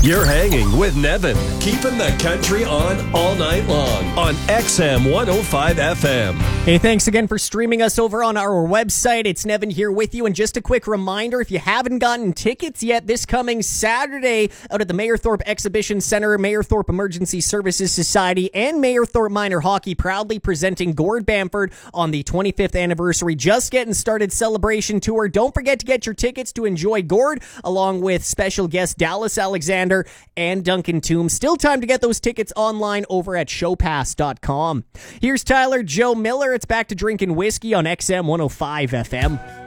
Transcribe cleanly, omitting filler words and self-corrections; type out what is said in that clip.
You're hanging with Nevin, keeping the country on all night long on XM 105 FM. Hey, thanks again for streaming us over on our website. It's Nevin here with you. And just a quick reminder, if you haven't gotten tickets yet, this coming Saturday out at the Mayerthorpe Exhibition Center, Mayerthorpe Emergency Services Society and Mayerthorpe Minor Hockey proudly presenting Gord Bamford on the 25th anniversary Just Getting Started celebration tour. Don't forget to get your tickets to enjoy Gord along with special guest Dallas Alexander and Duncan Toombs. Still time to get those tickets online over at showpass.com. Here's Tyler Joe Miller. It's back to drinking whiskey on XM 105 FM.